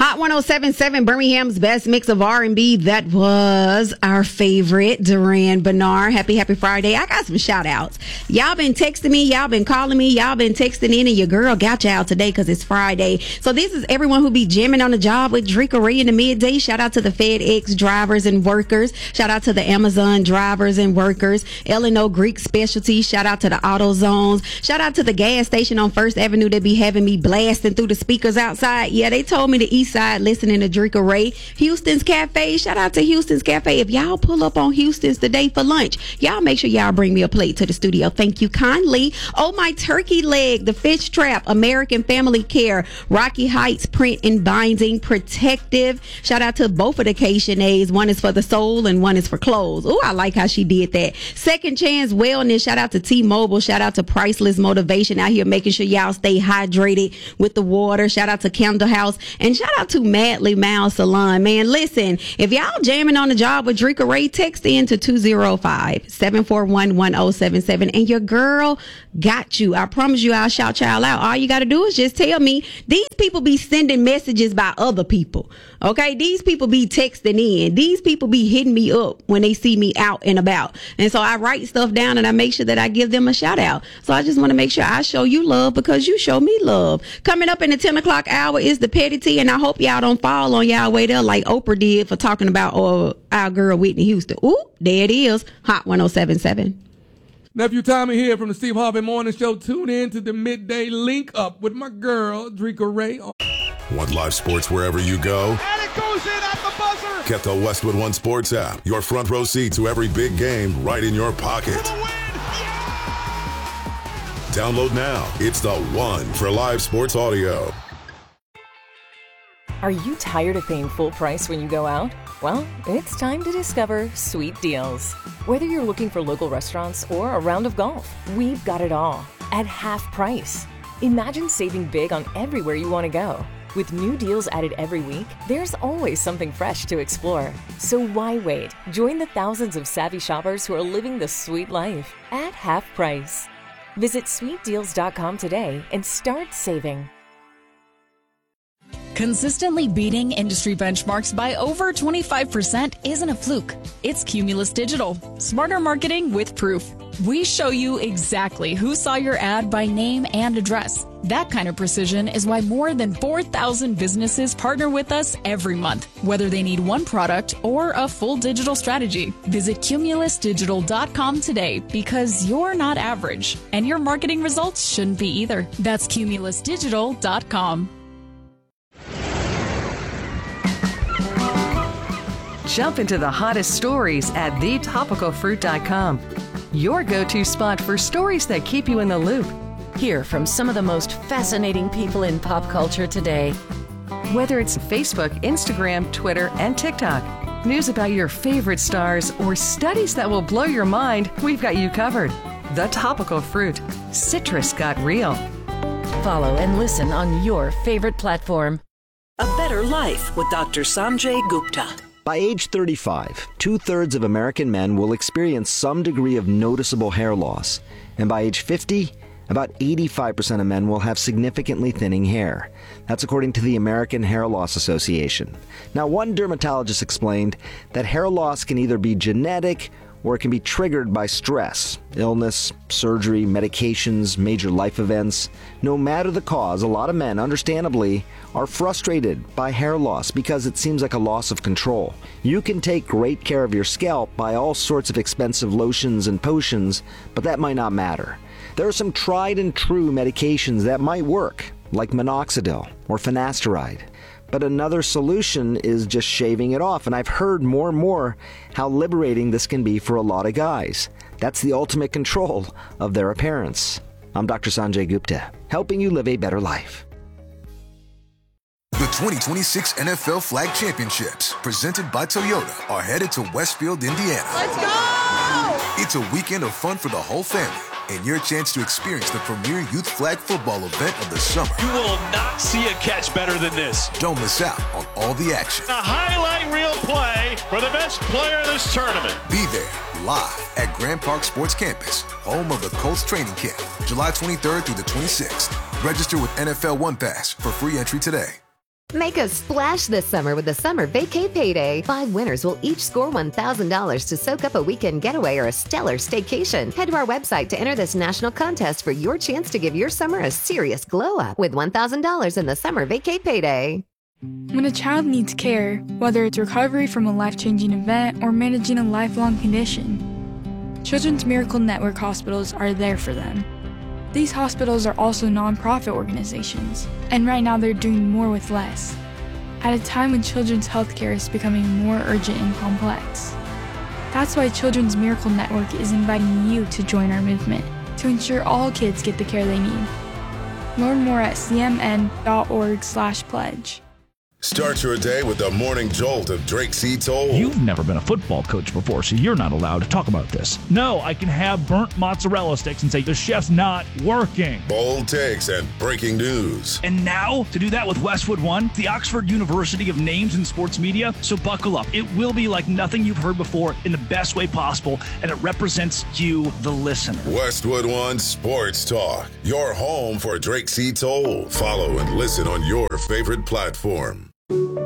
Hot 107.7, Birmingham's best mix of R&B. That was our favorite, Duran Bernard. Happy Friday. I got some shout outs. Y'all been texting me. Y'all been calling me. Y'all been texting in, and your girl got y'all today because it's Friday. So this is everyone who be jamming on the job with Drickery in the midday. Shout out to the FedEx drivers and workers. Shout out to the Amazon drivers and workers. L&O Greek Specialty. Shout out to the AutoZones. Shout out to the gas station on First Avenue that be having me blasting through the speakers outside. Yeah, they told me the East Side listening to Drickery. Houston's Cafe. Shout out to Houston's Cafe. If y'all pull up on Houston's today for lunch, y'all make sure y'all bring me a plate to the studio. Thank you kindly. Oh, my turkey leg, the Fish Trap, American Family Care, Rocky Heights Print and Binding, Protective. Shout out to both of the K-Shanays. One is for the soul and one is for clothes. Oh, I like how she did that. Second Chance Wellness. Shout out to T-Mobile. Shout out to Priceless Motivation out here making sure y'all stay hydrated with the water. Shout out to Candle House and shout out to Madly Mal Salon. Man, listen, if y'all jamming on the job with Drickery, text in to 205-741-1077 and your girl got you. I promise you I'll shout y'all out. All you got to do is just tell me. These people be sending messages by other people. Okay, these people be texting in. These people be hitting me up when they see me out and about. And so I write stuff down and I make sure that I give them a shout out. So I just want to make sure I show you love because you show me love. Coming up in the 10 o'clock hour is the Petty Tea, and I hope y'all don't fall on y'all way there like Oprah did for talking about our girl Whitney Houston. Ooh, there it is. Hot 107.7. Nephew Tommy here from the Steve Harvey Morning Show. Tune in to the midday link up with my girl, Drickery. Want live sports wherever you go? And it goes in at the buzzer. Get the Westwood One Sports app. Your front row seat to every big game right in your pocket. For the win. Yeah! Download now. It's the one for live sports audio. Are you tired of paying full price when you go out? Well, it's time to discover Sweet Deals. Whether you're looking for local restaurants or a round of golf, we've got it all at half price. Imagine saving big on everywhere you want to go. With new deals added every week, there's always something fresh to explore. So why wait? Join the thousands of savvy shoppers who are living the sweet life at half price. Visit sweetdeals.com today and start saving. Consistently beating industry benchmarks by over 25% isn't a fluke. It's Cumulus Digital. Smarter marketing with proof. We show you exactly who saw your ad by name and address. That kind of precision is why more than 4,000 businesses partner with us every month, whether they need one product or a full digital strategy. Visit cumulusdigital.com today because you're not average, and your marketing results shouldn't be either. That's cumulusdigital.com. Jump into the hottest stories at thetopicalfruit.com. Your go-to spot for stories that keep you in the loop. Hear from some of the most fascinating people in pop culture today. Whether it's Facebook, Instagram, Twitter, and TikTok, news about your favorite stars, or studies that will blow your mind, we've got you covered. The Topical Fruit. Citrus got real. Follow and listen on your favorite platform. A Better Life with Dr. Sanjay Gupta. By age 35, 2/3 of American men will experience some degree of noticeable hair loss. And by age 50, about 85% of men will have significantly thinning hair. That's according to the American Hair Loss Association. Now, one dermatologist explained that hair loss can either be genetic or it can be triggered by stress, illness, surgery, medications, major life events. No matter the cause, a lot of men, understandably, are frustrated by hair loss because it seems like a loss of control. You can take great care of your scalp by all sorts of expensive lotions and potions, but that might not matter. There are some tried and true medications that might work, like minoxidil or finasteride. But another solution is just shaving it off, and I've heard more and more how liberating this can be for a lot of guys. That's the ultimate control of their appearance. I'm Dr. Sanjay Gupta, helping you live a better life. The 2026 NFL Flag Championships, presented by Toyota, are headed to Westfield, Indiana. Let's go! It's a weekend of fun for the whole family and your chance to experience the premier youth flag football event of the summer. You will not see a catch better than this. Don't miss out on all the action. A highlight reel play for the best player in this tournament. Be there live at Grand Park Sports Campus, home of the Colts training camp, July 23rd through the 26th. Register with NFL One Pass for free entry today. Make a splash this summer with the Summer Vacay Payday. 5 winners will each score $1,000 to soak up a weekend getaway or a stellar staycation. Head to our website to enter this national contest for your chance to give your summer a serious glow up with $1,000 in the Summer Vacay Payday. When a child needs care, whether it's recovery from a life-changing event or managing a lifelong condition, Children's Miracle Network hospitals are there for them. These hospitals are also nonprofit organizations, and right now they're doing more with less, at a time when children's healthcare is becoming more urgent and complex. That's why Children's Miracle Network is inviting you to join our movement to ensure all kids get the care they need. Learn more at cmn.org/pledge. Start your day with the morning jolt of Drake C. Toll. You've never been a football coach before, so you're not allowed to talk about this. No, I can have burnt mozzarella sticks and say the chef's not working. Bold takes and breaking news. And now, to do that with Westwood One, the Oxford University of Names in Sports Media. So buckle up. It will be like nothing you've heard before in the best way possible, and it represents you, the listener. Westwood One Sports Talk, your home for Drake C. Toll. Follow and listen on your favorite platform.